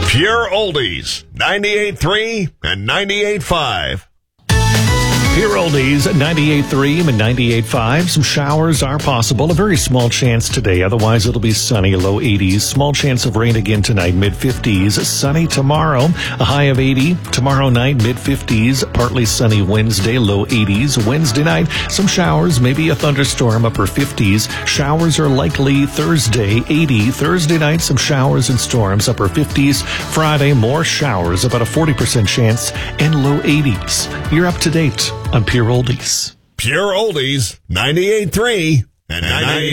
Pure Oldies, 98.3 and 98.5. Pure Oldies, 98.3 and 98.5. Some showers are possible. A very small chance today. Otherwise, it'll be sunny, low 80s. Small chance of rain again tonight, mid-50s. Sunny tomorrow, a high of 80. Tomorrow night, mid-50s. Partly sunny Wednesday, low 80s. Wednesday night, some showers, maybe a thunderstorm, upper 50s. Showers are likely Thursday, 80. Thursday night, some showers and storms, upper 50s. Friday, more showers, about a 40% chance, and low 80s. You're up to date on Pure Oldies. Pure Oldies, 98.3 and 98.5.